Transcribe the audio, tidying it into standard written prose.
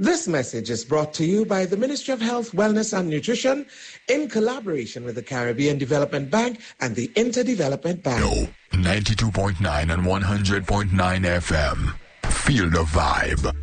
This message is brought to you by the Ministry of Health, Wellness and Nutrition in collaboration with the Caribbean Development Bank and the Interdevelopment Bank. 92.9 and 100.9 FM. Feel the vibe.